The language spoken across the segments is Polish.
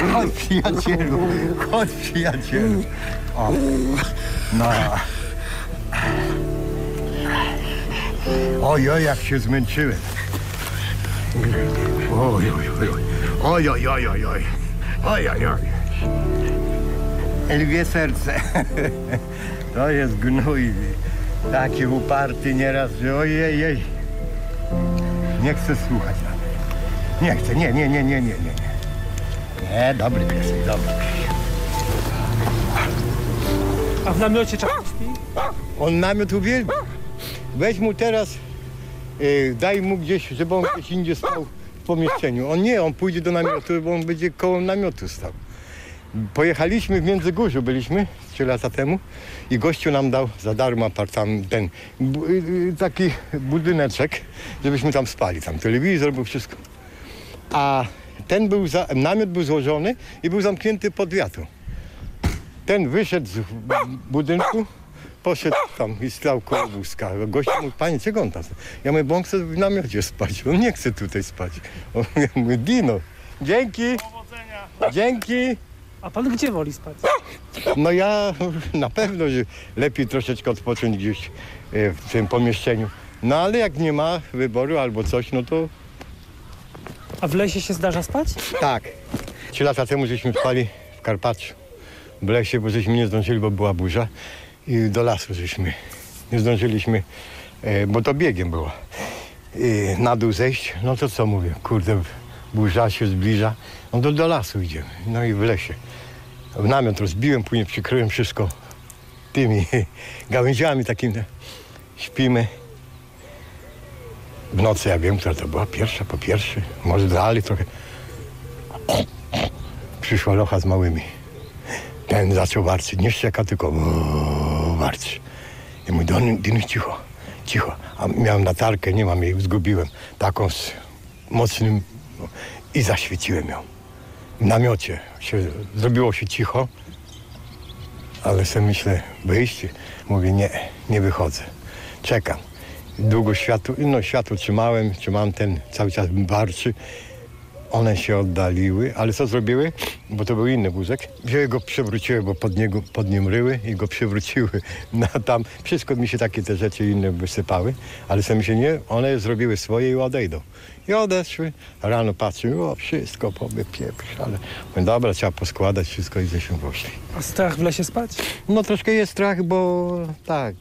Chodź, przyjacielu, chodź, przyjacielu. O, no. Oj, jak się zmęczyłem. Oj. Lwie serce. To jest gnój. Taki uparty nieraz, że ojej. Nie chcę słuchać nawet. Nie chcę, nie. Nie, dobry piesek, dobry. A w namiocie czasem śpi? On namiot uwielbia. Weź mu teraz, daj mu gdzieś, żeby on gdzieś indziej stał w pomieszczeniu. On pójdzie do namiotu, bo on będzie koło namiotu stał. Pojechaliśmy w Międzygórzu, byliśmy 3 lata temu i gościu nam dał za darmo taki budyneczek, żebyśmy tam spali. Tam telewizor był, wszystko. A namiot był złożony i był zamknięty pod wiatru. Ten wyszedł z budynku, poszedł tam i stał koło wózka. Gościu mówi, panie, czego on tam? Ja mówię, bo on chce w namiocie spać. On nie chce tutaj spać. Ja mówię, Dino, dzięki. Powodzenia. Dzięki. A pan gdzie woli spać? No ja na pewno, że lepiej troszeczkę odpocząć gdzieś w tym pomieszczeniu. No ale jak nie ma wyboru albo coś, no to... A w lesie się zdarza spać? Tak. 3 lata temu żeśmy spali w Karpaczu. W lesie, bo żeśmy nie zdążyli, bo była burza. I do lasu żeśmy nie zdążyliśmy, bo to biegiem było. Na dół zejść, no to co mówię, kurde, burza się zbliża. No to do lasu idziemy, no i w lesie. Namiot rozbiłem, później przykryłem wszystko tymi gałęziami takimi. Śpimy. W nocy, ja wiem, która to była, pierwsza po pierwsze, może dalej trochę. Przyszła locha z małymi. Ten zaczął warczyć, nie szczeka, tylko warczy. I mój Dino, cicho. A miałem latarkę, nie mam jej, zgubiłem. Taką z mocnym i zaświeciłem ją. W namiocie zrobiło się cicho, ale sobie myślę, wyjście. Mówię, nie wychodzę. Czekam. Długo światło trzymałem ten cały czas warczy. One się oddaliły, ale co zrobiły? Bo to był inny wózek. Wzięły go, przewróciły, bo pod nim ryły i go przewróciły. No, tam wszystko mi się takie te rzeczy inne wysypały, ale sobie myślę, nie, one zrobiły swoje i odejdą. I odeszły. Rano patrzę, wszystko pieprz, ale mówię, dobra, trzeba poskładać wszystko i żeśmy poszli. A strach w lesie spać? No troszkę jest strach, bo tak.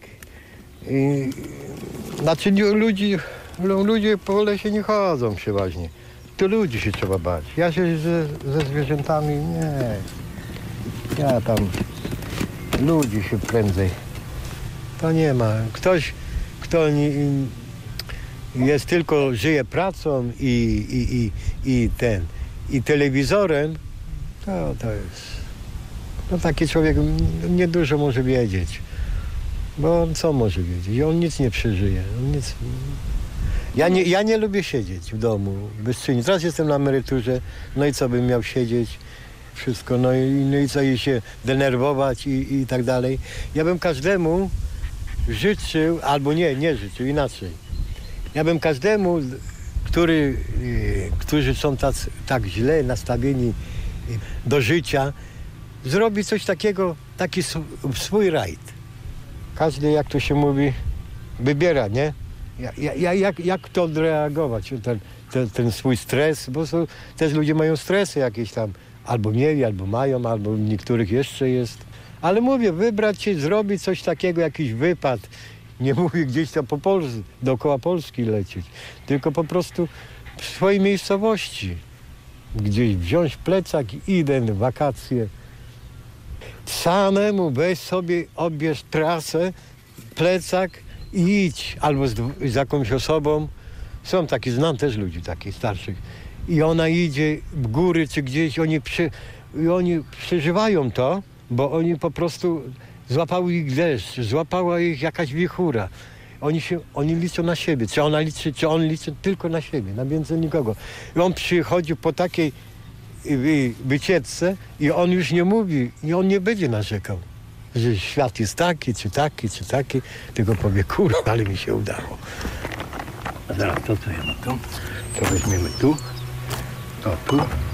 Znaczy ludzie po lesie nie chodzą przeważnie. To ludzi się trzeba bać. Ja się ze zwierzętami nie. Ja tam ludzi się prędzej. To nie ma. Ktoś, kto jest tylko żyje pracą i telewizorem, to jest. No taki człowiek niedużo może wiedzieć. Bo on co może wiedzieć? On nic nie przeżyje. Ja nie lubię siedzieć w domu bezczynnie. Teraz jestem na emeryturze, no i co bym miał siedzieć? Wszystko, no i co i się denerwować i tak dalej. Ja bym każdemu życzył, albo nie życzył, inaczej. Ja bym każdemu, którzy są tak źle nastawieni do życia, zrobić coś takiego, taki swój rajd. Każdy, jak to się mówi, wybiera, nie? Jak to odreagować, ten swój stres, bo też ludzie mają stresy jakieś tam, albo mieli, albo mają, albo w niektórych jeszcze jest. Ale mówię, wybrać się, zrobić coś takiego, jakiś wypad. Nie mówię gdzieś tam dookoła Polski lecieć, tylko po prostu w swojej miejscowości. Gdzieś wziąć plecak i idę w wakacje. Samemu weź sobie, odbierz trasę, plecak i idź. Albo z jakąś osobą. Są takie, znam też ludzi takich starszych. I ona idzie w góry czy gdzieś, oni przeżywają to, bo oni po prostu złapały ich deszcz, złapała ich jakaś wichura. Oni liczą na siebie. Czy on liczy tylko na siebie, na więcej nikogo. I on przychodzi po takiej wycieczce i on już nie mówi, i on nie będzie narzekał, że świat jest taki, czy taki, tylko powie, kurwa, ale mi się udało. A teraz to co ja mam tu? To weźmiemy tu, to tu.